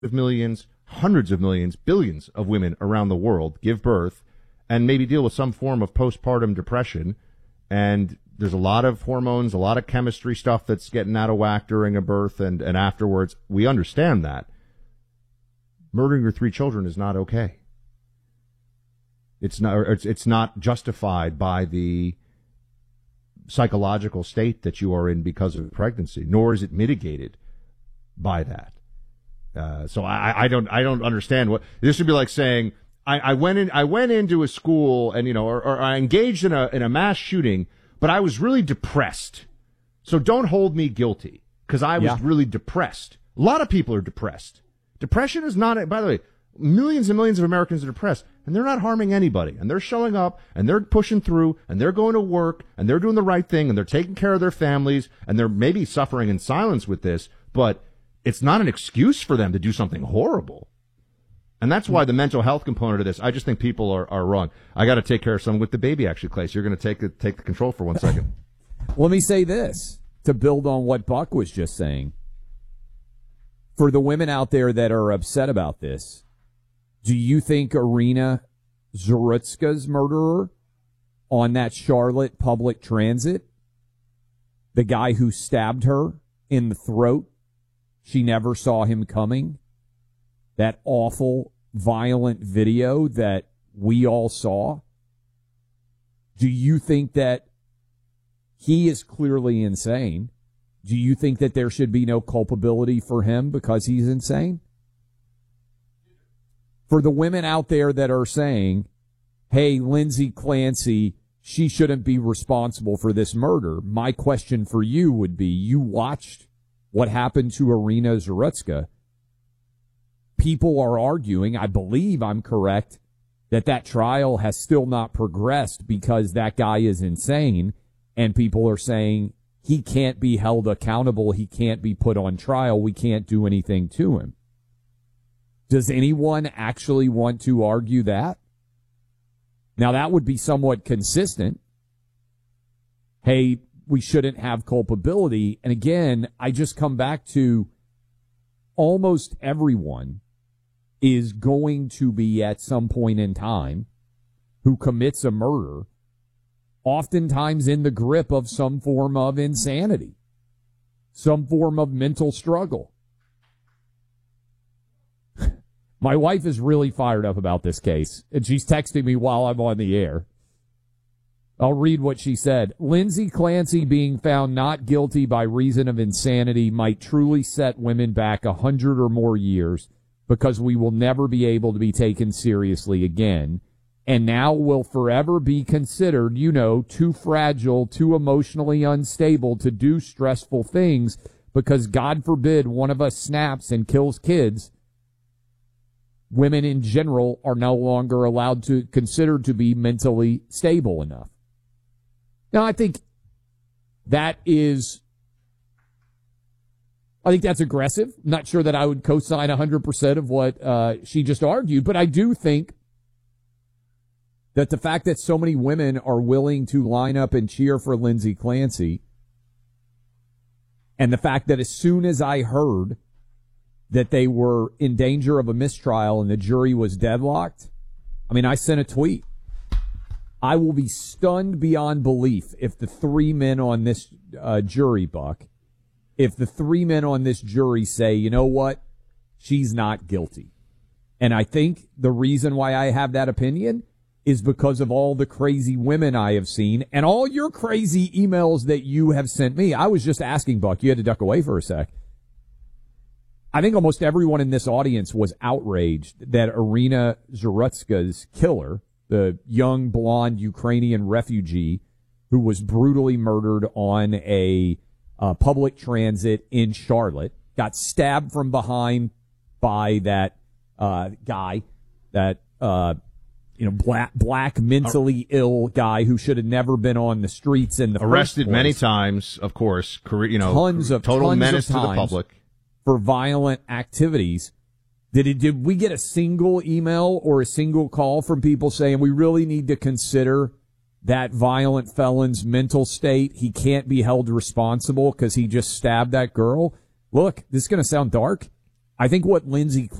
of millions, hundreds of millions, billions of women around the world give birth and maybe deal with some form of postpartum depression. And there's a lot of hormones, a lot of chemistry stuff that's getting out of whack during a birth and afterwards. We understand that. Murdering your 3 children is not okay. It's not justified by the psychological state that you are in because of pregnancy, nor is it mitigated by that. So I don't understand what this would be like saying. I went into a school and or I engaged in a mass shooting, but I was really depressed. So don't hold me guilty because I was really depressed. A lot of people are depressed. Depression is not. By the way, millions and millions of Americans are depressed, and they're not harming anybody, and they're showing up, and they're pushing through, and they're going to work, and they're doing the right thing, and they're taking care of their families, and they're maybe suffering in silence with this, but it's not an excuse for them to do something horrible. And that's why the mental health component of this, I just think people are wrong. I got to take care of someone with the baby, actually, Clay. So you're going to take the control for 1 second. Let me say this to build on what Buck was just saying. For the women out there that are upset about this, do you think Irina Zarutska's murderer on that Charlotte public transit, the guy who stabbed her in the throat, she never saw him coming, that awful, violent video that we all saw, do you think that he is clearly insane? Do you think that there should be no culpability for him because he's insane? For the women out there that are saying, hey, Lindsay Clancy, she shouldn't be responsible for this murder, my question for you would be, you watched what happened to Irina Zarutska. People are arguing, I believe I'm correct, that trial has still not progressed because that guy is insane, and people are saying he can't be held accountable, he can't be put on trial, we can't do anything to him. Does anyone actually want to argue that? Now, that would be somewhat consistent. Hey, we shouldn't have culpability. And again, I just come back to almost everyone is going to be at some point in time who commits a murder, oftentimes in the grip of some form of insanity, some form of mental struggle. My wife is really fired up about this case, and she's texting me while I'm on the air. I'll read what she said. Lindsay Clancy being found not guilty by reason of insanity might truly set women back 100 or more years because we will never be able to be taken seriously again, and now will forever be considered, too fragile, too emotionally unstable to do stressful things because, God forbid, one of us snaps and kills kids. Women in general are no longer allowed to consider to be mentally stable enough. Now, I think that's aggressive. I'm not sure that I would co-sign 100% of what she just argued, but I do think that the fact that so many women are willing to line up and cheer for Lindsay Clancy, and the fact that as soon as I heard that they were in danger of a mistrial and the jury was deadlocked, I sent a tweet. I will be stunned beyond belief if the 3 men on this jury, Buck, if the 3 men on this jury say, you know what, she's not guilty. And I think the reason why I have that opinion is because of all the crazy women I have seen and all your crazy emails that you have sent me. I was just asking, Buck, you had to duck away for a sec. I think almost everyone in this audience was outraged that Irina Zarutska's killer, the young blonde Ukrainian refugee who was brutally murdered on a public transit in Charlotte, got stabbed from behind by that guy, that black mentally ill guy who should have never been on the streets in the arrested first place. Many times, of course. Tons of menace to the times public for violent activities. Did we get a single email or a single call from people saying we really need to consider that violent felon's mental state? He can't be held responsible because he just stabbed that girl. Look, this is going to sound dark. I think what Lindsey